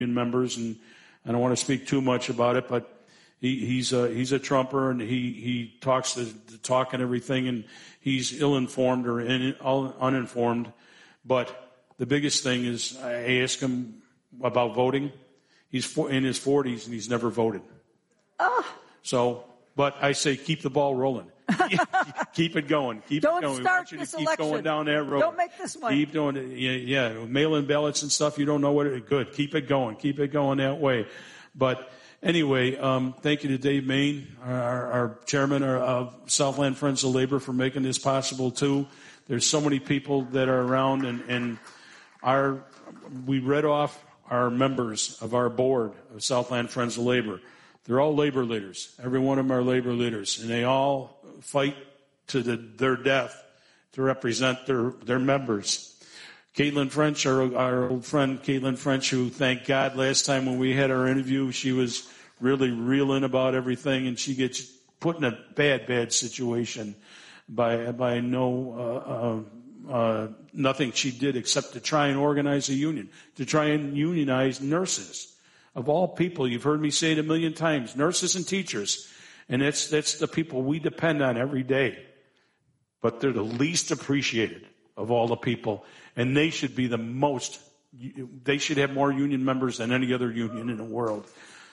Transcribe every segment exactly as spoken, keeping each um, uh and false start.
members, and I don't want to speak too much about it, but he, he's a he's a Trumper, and he, he talks the, the talk and everything, and he's ill-informed or in, uninformed. But the biggest thing is I ask him about voting. He's in his forties, and he's never voted. Oh. So, but I say keep the ball rolling. Keep it going. Keep Don't it going. start we want you this to keep election. going down that road. Don't make this one. Keep doing it. Yeah, yeah. Mail-in ballots and stuff. You don't know what it. Good. Keep it going. Keep it going that way. But anyway, um, thank you to Dave Main, our, our chairman of Southland Friends of Labor, for making this possible too. There's so many people that are around, and, and our we read off our members of our board of Southland Friends of Labor. They're all labor leaders. Every one of them are labor leaders, and they all fight to the, their death to represent their, their members. Caitlin French, our, our old friend Caitlin French, who, thank God, last time when we had our interview, she was really reeling about everything, and she gets put in a bad, bad situation by by no uh, uh, uh, nothing she did except to try and organize a union, to try and unionize nurses. Of all people, you've heard me say it a million times, nurses and teachers. And that's, that's the people we depend on every day. But they're the least appreciated of all the people. And they should be the most, they should have more union members than any other union in the world.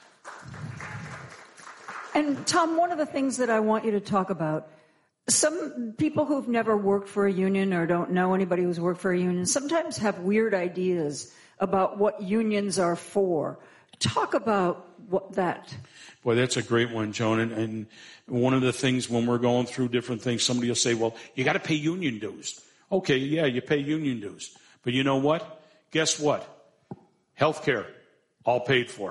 And Tom, one of the things that I want you to talk about, some people who've never worked for a union or don't know anybody who's worked for a union sometimes have weird ideas about what unions are for. Talk about what that. Boy, that's a great one, Joan. And, and one of the things when we're going through different things, somebody will say, well, you got to pay union dues. Okay, yeah, you pay union dues. But you know what? Guess what? Healthcare, all paid for.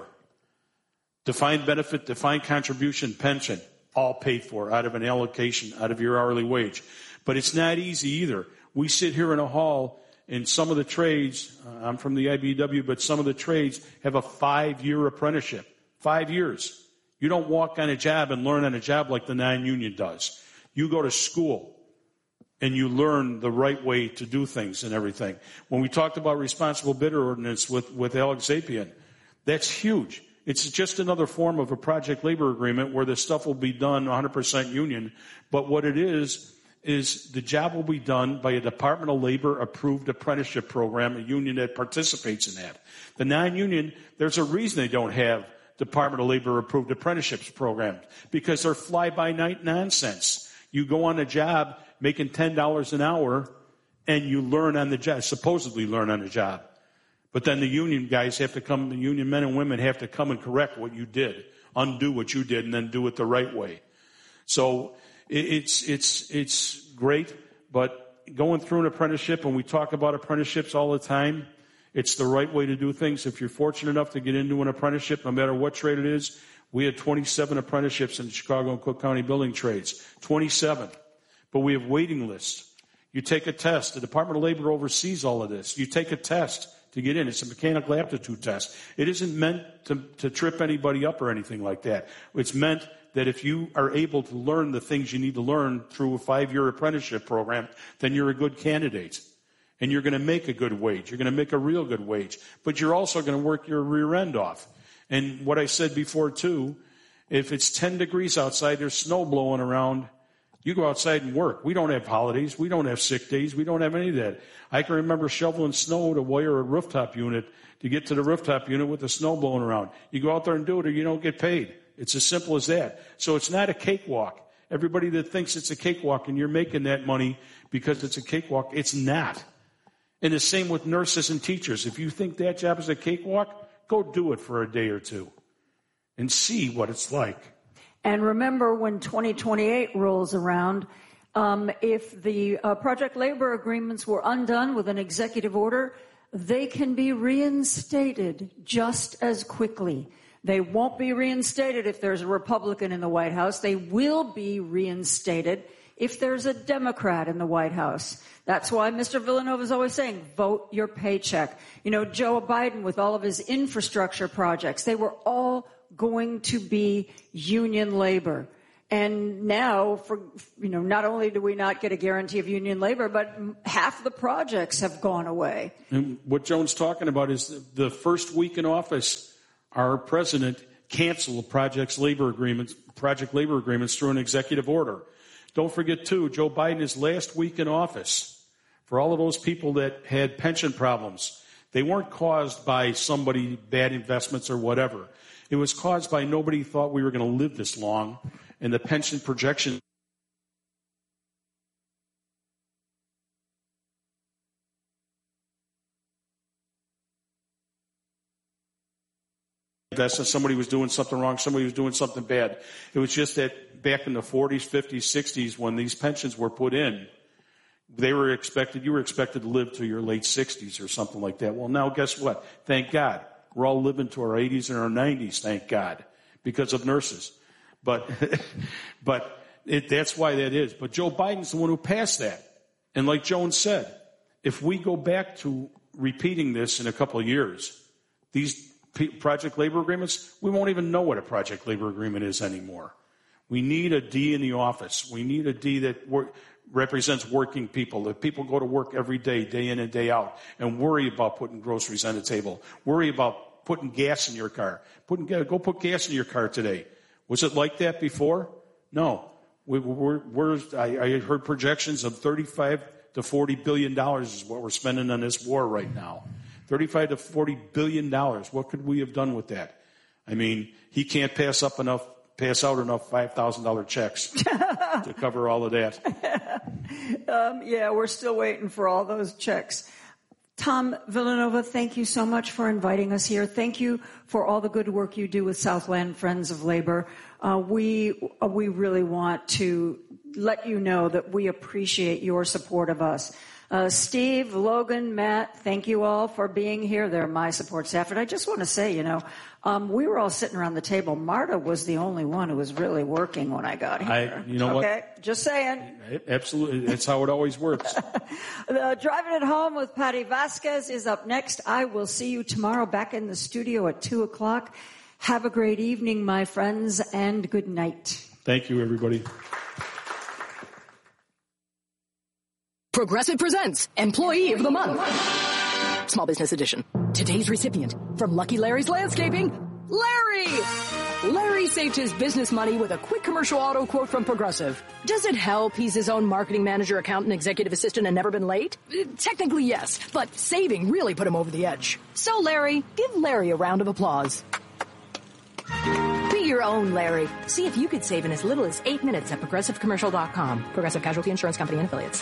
Defined benefit, defined contribution, pension, all paid for out of an allocation, out of your hourly wage. But it's not easy either. We sit here in a hall. In some of the trades, uh, I'm from the I B E W, but some of the trades have a five-year apprenticeship. Five years. You don't walk on a job and learn on a job like the non-union does. You go to school and you learn the right way to do things and everything. When we talked about responsible bidder ordinance with, with Alex Zapian, that's huge. It's just another form of a project labor agreement where the stuff will be done one hundred percent union. But what it is, is the job will be done by a Department of Labor approved apprenticeship program, a union that participates in that. The non-union, there's a reason they don't have Department of Labor approved apprenticeships programs, because they're fly-by-night nonsense. You go on a job making ten dollars an hour and you learn on the job, supposedly learn on the job. But then the union guys have to come, the union men and women have to come and correct what you did, undo what you did, and then do it the right way. So It's it's it's great, but going through an apprenticeship, and we talk about apprenticeships all the time, it's the right way to do things. If you're fortunate enough to get into an apprenticeship, no matter what trade it is, we had twenty-seven apprenticeships in the Chicago and Cook County building trades, twenty-seven. But we have waiting lists. You take a test. The Department of Labor oversees all of this. You take a test to get in. It's a mechanical aptitude test. It isn't meant to, to trip anybody up or anything like that. It's meant that if you are able to learn the things you need to learn through a five-year apprenticeship program, then you're a good candidate. And you're going to make a good wage. You're going to make a real good wage. But you're also going to work your rear end off. And what I said before, too, if it's ten degrees outside, there's snow blowing around, you go outside and work. We don't have holidays. We don't have sick days. We don't have any of that. I can remember shoveling snow to wire a rooftop unit to get to the rooftop unit with the snow blowing around. You go out there and do it or you don't get paid. It's as simple as that. So it's not a cakewalk. Everybody that thinks it's a cakewalk and you're making that money because it's a cakewalk, it's not. And the same with nurses and teachers. If you think that job is a cakewalk, go do it for a day or two and see what it's like. And remember, when twenty twenty-eight rolls around, um, if the uh, project labor agreements were undone with an executive order, they can be reinstated just as quickly. They won't be reinstated if there's a Republican in the White House. They will be reinstated if there's a Democrat in the White House. That's why Mister Villanova is always saying, vote your paycheck. You know, Joe Biden with all of his infrastructure projects, they were all going to be union labor. And now, for you know, not only do we not get a guarantee of union labor, but half the projects have gone away. And what Joan's talking about is the first week in office, our president canceled projects labor agreements, project labor agreements through an executive order. Don't forget, too, Joe Biden, his last week in office, for all of those people that had pension problems, they weren't caused by somebody, bad investments or whatever. It was caused by nobody thought we were going to live this long, and the pension projection. That's that somebody was doing something wrong, somebody was doing something bad. It was just that back in the forties, fifties, sixties, when these pensions were put in, they were expected, you were expected to live to your late sixties or something like that. Well, now guess what? Thank God. We're all living to our eighties and our nineties, thank God, because of nurses. But, but it, that's why that is. But Joe Biden's the one who passed that. And like Joan said, if we go back to repeating this in a couple of years, these project labor agreements, we won't even know what a project labor agreement is anymore. We need a D in the office. We need a D that work, represents working people, that people go to work every day, day in and day out, and worry about putting groceries on the table, worry about putting gas in your car. Putting, go put gas in your car today. Was it like that before? No. We, we're, we're, I, I heard projections of thirty-five to forty billion dollars is what we're spending on this war right now. thirty-five to forty billion dollars. What could we have done with that? I mean, he can't pass up enough, pass out enough five thousand dollars checks to cover all of that. um, yeah, we're still waiting for all those checks. Tom Villanova, thank you so much for inviting us here. Thank you for all the good work you do with Southland Friends of Labor. Uh, we, uh, we really want to let you know that we appreciate your support of us. Uh, Steve, Logan, Matt, thank you all for being here. They're my support staff. And I just want to say, you know, um, we were all sitting around the table. Marta was the only one who was really working when I got here. I, you know okay? what? Just saying. Absolutely. That's how it always works. uh, Driving It Home with Patty Vasquez is up next. I will see you tomorrow back in the studio at two o'clock. Have a great evening, my friends, and good night. Thank you, everybody. Progressive presents Employee of the Month. Small Business Edition. Today's recipient from Lucky Larry's Landscaping, Larry! Larry saved his business money with a quick commercial auto quote from Progressive. Does it help he's his own marketing manager, accountant, executive assistant, and never been late? Technically, yes, but saving really put him over the edge. So, Larry, give Larry a round of applause. Be your own Larry. See if you could save in as little as eight minutes at Progressive Commercial dot com. Progressive Casualty Insurance Company and Affiliates.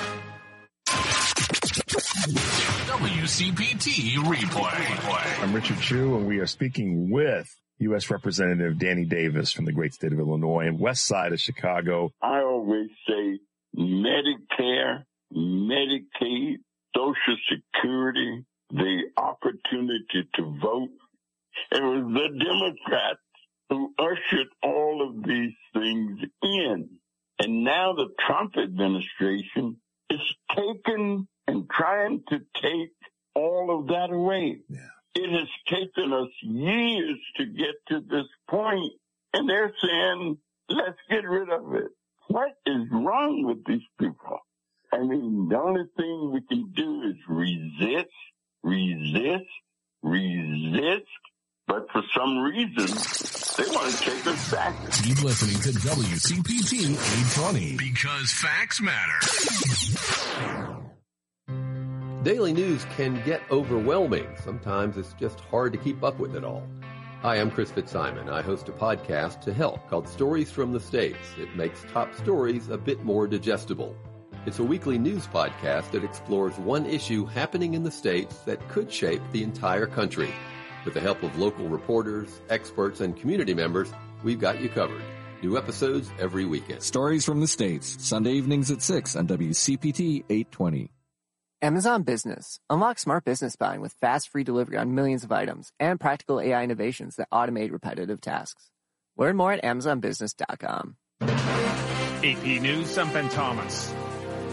W C P T Replay. I'm Richard Chu, and we are speaking with U S Representative Danny Davis from the great state of Illinois and west side of Chicago. I always say Medicare, Medicaid, Social Security, the opportunity to vote. It was the Democrats who ushered all of these things in. And now the Trump administration is taking and trying to take all of that away. Yeah. It has taken us years to get to this point, and they're saying, let's get rid of it. What is wrong with these people? I mean, the only thing we can do is resist, resist, resist, but for some reason, they want to take us back. Keep listening to W C P T eight twenty because facts matter. Daily news can get overwhelming. Sometimes it's just hard to keep up with it all. Hi, I'm Chris Fitzsimon. I host a podcast to help called Stories from the States. It makes top stories a bit more digestible. It's a weekly news podcast that explores one issue happening in the States that could shape the entire country. With the help of local reporters, experts, and community members, we've got you covered. New episodes every weekend. Stories from the States, Sunday evenings at six on W C P T eight twenty. Amazon Business. Unlock smart business buying with fast, free delivery on millions of items and practical A I innovations that automate repetitive tasks. Learn more at amazon business dot com. A P News, I'm Ben Thomas.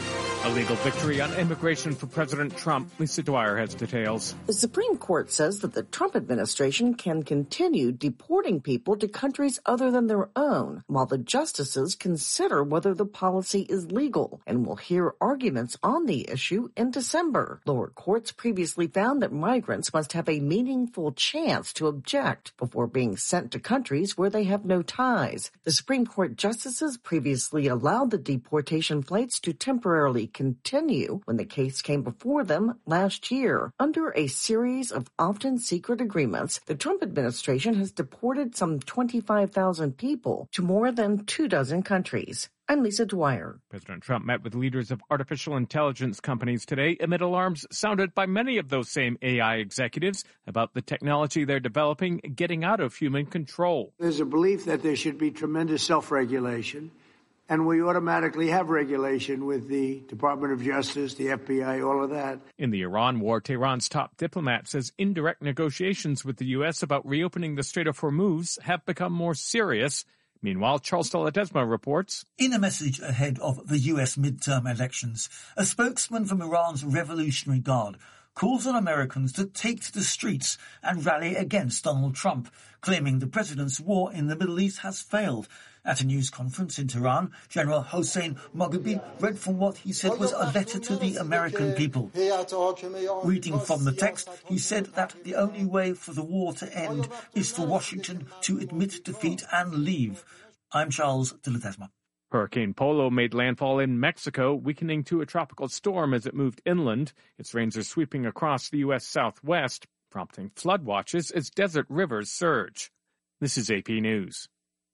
A legal victory on immigration for President Trump. Lisa Dwyer has details. The Supreme Court says that the Trump administration can continue deporting people to countries other than their own, while the justices consider whether the policy is legal, and will hear arguments on the issue in December. Lower courts previously found that migrants must have a meaningful chance to object before being sent to countries where they have no ties. The Supreme Court justices previously allowed the deportation flights to temporarily continue when the case came before them last year. Under a series of often secret agreements, the Trump administration has deported some twenty-five thousand people to more than two dozen countries. I'm Lisa Dwyer. President Trump met with leaders of artificial intelligence companies today amid alarms sounded by many of those same A I executives about the technology they're developing getting out of human control. There's a belief that there should be tremendous self-regulation, and we automatically have regulation with the Department of Justice, the F B I, all of that. In the Iran war, Tehran's top diplomat says indirect negotiations with the U S about reopening the Strait of Hormuz have become more serious. Meanwhile, Charles de Ledesma reports. In a message ahead of the U S midterm elections, a spokesman from Iran's Revolutionary Guard calls on Americans to take to the streets and rally against Donald Trump, claiming the president's war in the Middle East has failed. At a news conference in Tehran, General Hossein Moghabi read from what he said was a letter to the American people. Reading from the text, he said that the only way for the war to end is for Washington to admit defeat and leave. I'm Charles de Ledesma. Hurricane Polo made landfall in Mexico, weakening to a tropical storm as it moved inland. Its rains are sweeping across the U S southwest, prompting flood watches as desert rivers surge. This is A P News.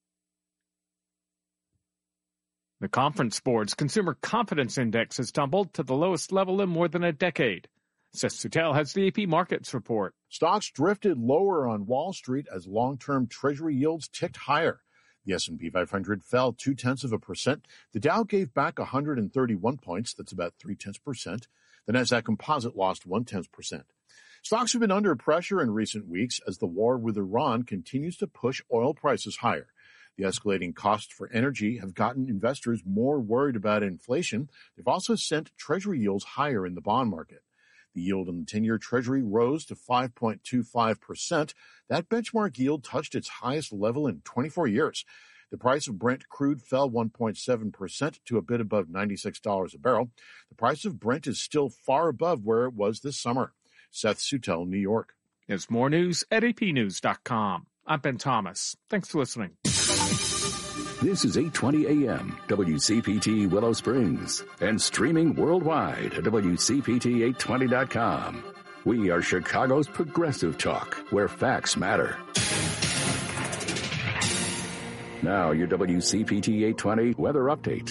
The Conference Board's Consumer Confidence Index has tumbled to the lowest level in more than a decade. Seth Sutel has the A P Markets report. Stocks drifted lower on Wall Street as long-term Treasury yields ticked higher. The S and P five hundred fell two-tenths of a percent. The Dow gave back one hundred thirty-one points. That's about three-tenths percent. The Nasdaq Composite lost one-tenth percent. Stocks have been under pressure in recent weeks as the war with Iran continues to push oil prices higher. The escalating costs for energy have gotten investors more worried about inflation. They've also sent Treasury yields higher in the bond market. The yield on the ten-year Treasury rose to five point two five percent. That benchmark yield touched its highest level in twenty-four years. The price of Brent crude fell one point seven percent to a bit above ninety-six dollars a barrel. The price of Brent is still far above where it was this summer. Seth Sutel, New York. There's more news at A P news dot com. I'm Ben Thomas. Thanks for listening. This is eight twenty A M, W C P T Willow Springs, and streaming worldwide at W C P T eight twenty dot com. We are Chicago's progressive talk, where facts matter. Now, your W C P T eight twenty weather update.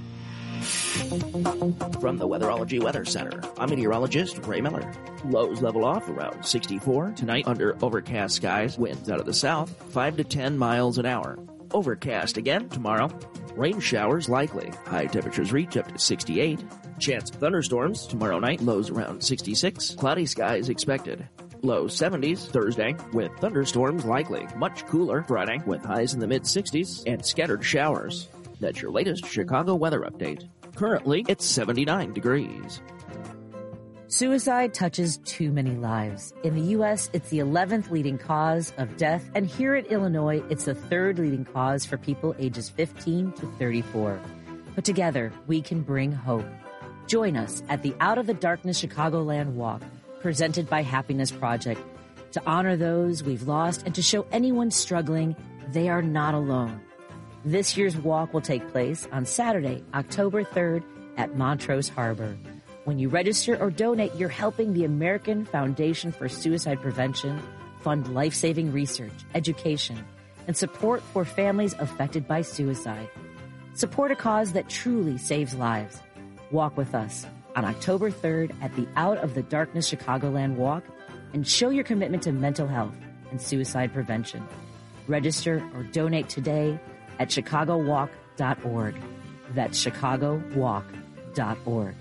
From the Weatherology Weather Center, I'm meteorologist Ray Miller. Lows level off around sixty-four. Tonight, under overcast skies, winds out of the south, five to ten miles an hour. Overcast again tomorrow. Rain showers likely. High temperatures reach up to sixty-eight. Chance of thunderstorms tomorrow night. Lows around sixty-six. Cloudy skies expected. Low seventies Thursday with thunderstorms likely. Much cooler Friday with highs in the mid-sixties and scattered showers. That's your latest Chicago weather update. Currently, it's seventy-nine degrees. Suicide touches too many lives. In the U S, it's the eleventh leading cause of death, and here in Illinois, it's the third leading cause for people ages fifteen to thirty-four. But together, we can bring hope. Join us at the Out of the Darkness Chicagoland Walk, presented by Happiness Project, to honor those we've lost and to show anyone struggling they are not alone. This year's walk will take place on Saturday, October third at Montrose Harbor. When you register or donate, you're helping the American Foundation for Suicide Prevention fund life-saving research, education, and support for families affected by suicide. Support a cause that truly saves lives. Walk with us on October third at the Out of the Darkness Chicagoland Walk and show your commitment to mental health and suicide prevention. Register or donate today at chicago walk dot org. That's chicago walk dot org.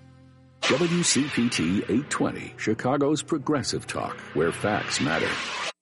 W C P T eight twenty, Chicago's progressive talk, where facts matter.